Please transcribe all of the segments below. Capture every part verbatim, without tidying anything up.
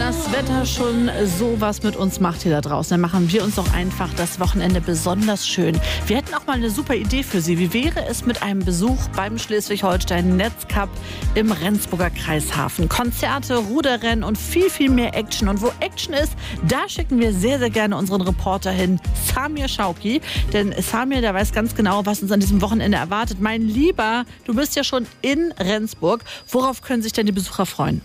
das Wetter schon sowas mit uns macht hier da draußen, dann machen wir uns doch einfach das Wochenende besonders schön. Wir hätten auch mal eine super Idee für Sie. Wie wäre es mit einem Besuch beim Schleswig-Holstein-Netzcup im Rendsburger Kreishafen? Konzerte, Ruderrennen und viel, viel mehr Action. Und wo Action ist, da schicken wir sehr, sehr gerne unseren Reporter hin, Samir Schauki. Denn Samir, der weiß ganz genau, was uns an diesem Wochenende erwartet. Mein Lieber, du bist ja schon in Rendsburg. Worauf können sich denn die Besucher freuen?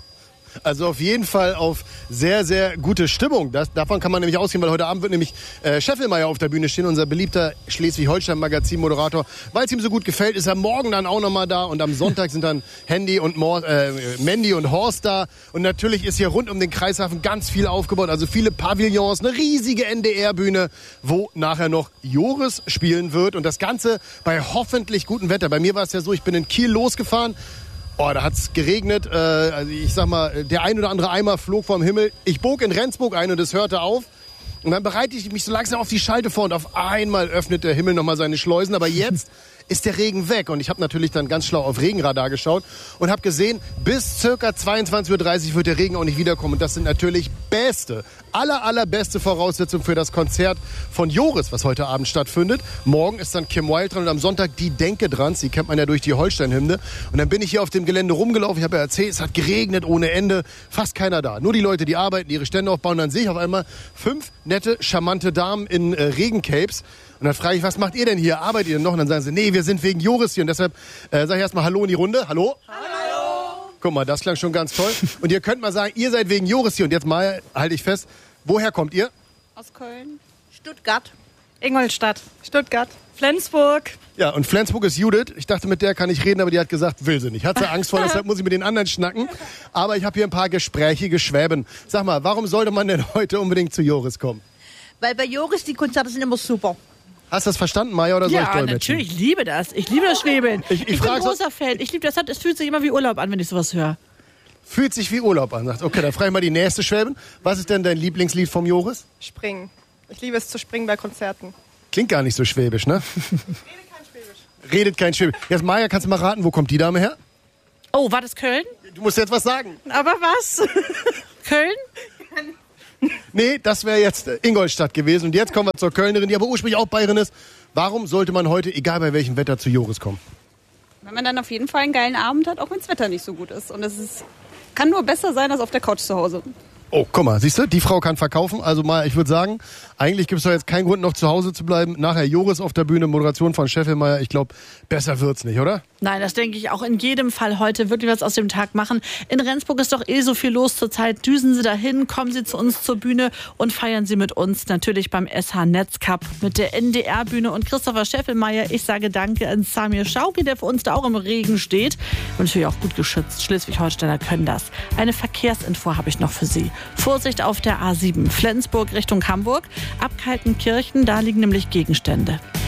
Also auf jeden Fall auf sehr, sehr gute Stimmung. Das, davon kann man nämlich ausgehen, weil heute Abend wird nämlich äh, Scheffelmeier auf der Bühne stehen, unser beliebter Schleswig-Holstein-Magazin-Moderator. Weil es ihm so gut gefällt, ist er morgen dann auch nochmal da. Und am Sonntag sind dann Handy und Mor äh, Mandy und Horst da. Und natürlich ist hier rund um den Kreishafen ganz viel aufgebaut. Also viele Pavillons, eine riesige N D R-Bühne, wo nachher noch Joris spielen wird. Und das Ganze bei hoffentlich gutem Wetter. Bei mir war es ja so, ich bin in Kiel losgefahren. Oh, da hat's geregnet. Äh, also ich sag mal, der ein oder andere Eimer flog vom Himmel. Ich bog in Rendsburg ein und es hörte auf. Und dann bereite ich mich so langsam auf die Schalte vor und auf einmal öffnet der Himmel nochmal seine Schleusen. Aber jetzt ist der Regen weg. Und ich habe natürlich dann ganz schlau auf Regenradar geschaut und habe gesehen, bis circa zweiundzwanzig Uhr dreißig wird der Regen auch nicht wiederkommen. Und das sind natürlich beste, aller, allerbeste Voraussetzungen für das Konzert von Joris, was heute Abend stattfindet. Morgen ist dann Kim Wilde dran und am Sonntag die Denke dran. Die kennt man ja durch die Holstein-Hymne. Und dann bin ich hier auf dem Gelände rumgelaufen. Ich habe ja erzählt, es hat geregnet ohne Ende. Fast keiner da. Nur die Leute, die arbeiten, die ihre Stände aufbauen. Und dann sehe ich auf einmal fünf nette, charmante Damen in äh, Regencapes. Und dann frage ich, was macht ihr denn hier? Arbeitet ihr denn noch? Und dann sagen sie, nee, wir sind wegen Joris hier. Und deshalb äh, sage ich erstmal Hallo in die Runde. Hallo? Hallo! Guck mal, das klang schon ganz toll. Und ihr könnt mal sagen, ihr seid wegen Joris hier. Und jetzt mal halte ich fest, woher kommt ihr? Aus Köln, Stuttgart, Ingolstadt, Stuttgart, Flensburg. Ja, und Flensburg ist Judith. Ich dachte, mit der kann ich reden, aber die hat gesagt, will sie nicht. Hat sie Angst vor, deshalb muss ich mit den anderen schnacken. Aber ich habe hier ein paar gesprächige Schwäben. Sag mal, warum sollte man denn heute unbedingt zu Joris kommen? weil bei Joris die Konzerte sind immer super. Hast du das verstanden, Maja, oder soll Ja, ich dolmetschen? natürlich, ich liebe das. Ich liebe das Schwebeln. Ich- ich ich bin frag so- großer Fan. Ich liebe das. Es fühlt sich immer wie Urlaub an, wenn ich sowas höre. Fühlt sich wie Urlaub an. Sagt, okay, dann frage ich mal die nächste Schwäbin. Was ist denn dein Lieblingslied vom Joris? Springen. Ich liebe es zu springen bei Konzerten. Klingt gar nicht so schwäbisch, ne? Rede kein Schwäbisch. Redet kein Schwäbisch. Jetzt, Maja, kannst du mal raten, wo kommt die Dame her? Oh, war das Köln? Du musst jetzt was sagen. Aber was? Köln? Nee, das wäre jetzt äh, Ingolstadt gewesen. Und jetzt kommen wir zur Kölnerin, die aber ursprünglich auch Bayerin ist. Warum sollte man heute, egal bei welchem Wetter, zu Joris kommen? Wenn man dann auf jeden Fall einen geilen Abend hat, auch wenn das Wetter nicht so gut ist. Und es ist, kann nur besser sein als auf der Couch zu Hause. Oh, guck mal, siehst du, die Frau kann verkaufen. Also mal, ich würde sagen, eigentlich gibt es doch jetzt keinen Grund, noch zu Hause zu bleiben. Nachher Joris auf der Bühne, Moderation von Scheffelmeier. Ich glaube, besser wird's nicht, oder? Nein, das denke ich auch. In jedem Fall heute wirklich was aus dem Tag machen. In Rendsburg ist doch eh so viel los zurzeit. Düsen Sie dahin, kommen Sie zu uns zur Bühne und feiern Sie mit uns natürlich beim S H Netzcup mit der N D R-Bühne und Christopher Scheffelmeier. Ich sage danke an Samir Schauki, der für uns da auch im Regen steht. Und natürlich auch gut geschützt. Schleswig-Holsteiner können das. Eine Verkehrsinfo habe ich noch für Sie. Vorsicht auf der A sieben, Flensburg Richtung Hamburg. Ab Kaltenkirchen, da liegen nämlich Gegenstände.